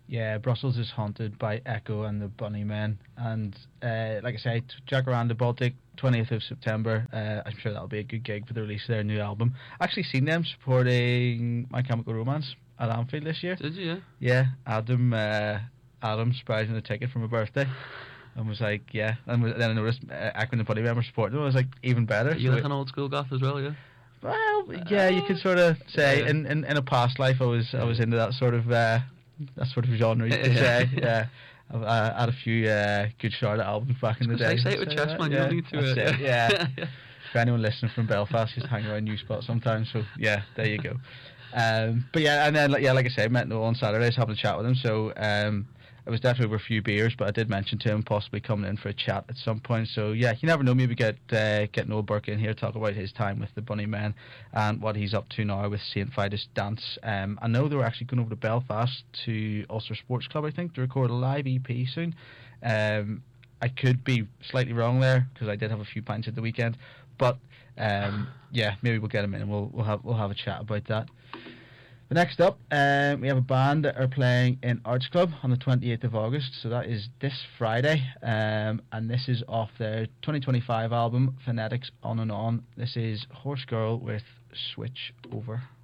Yeah, Brussels is haunted by Echo and the Bunnymen, and like I say, Jacaranda Baltic, 20th of September. I'm sure that'll be a good gig for the release of their new album. I actually seen them supporting My Chemical Romance at Anfield this year. Did you? Yeah, Adam surprised me a ticket for my birthday. And was like, yeah. And then I noticed Echo and the Bunnymen were supporting them. I was like, even better. You like an old school goth as well, yeah? Well, yeah, you could sort of say in a past life I was into that sort of genre, you could say. Yeah, I had a few good Charlotte albums back in the day. Say it with chest, man. You don't need to. Yeah. For anyone listening from Belfast, just hang around New Spot sometimes. So yeah, there you go. But yeah, and then like I said, met Noel on Saturday, having a chat with him. So it was definitely over a few beers, but I did mention to him possibly coming in for a chat at some point. So yeah, you never know. Maybe get Noel Burke in here, talk about his time with the Bunnymen and what he's up to now with St. Vitus Dance. I know they were actually going over to Belfast to Ulster Sports Club, I think, to record a live EP soon. I could be slightly wrong there because I did have a few pints at the weekend, but yeah, maybe we'll get him in and we'll have a chat about that. But next up, we have a band that are playing in Arts Club on the 28th of August, so that is this Friday, and this is off their 2025 album, Phonetics On and On. This is Horse Girl with Switch Over.